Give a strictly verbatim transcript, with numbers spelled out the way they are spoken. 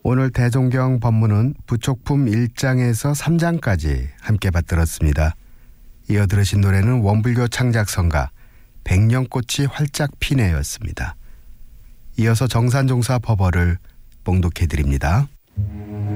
오늘 대종경 법문은 부촉품 일 장에서 삼 장까지 함께 받들었습니다. 이어 들으신 노래는 원불교 창작성가 백년꽃이 활짝 피네였습니다. 이어서 정산종사 법어를 봉독해드립니다.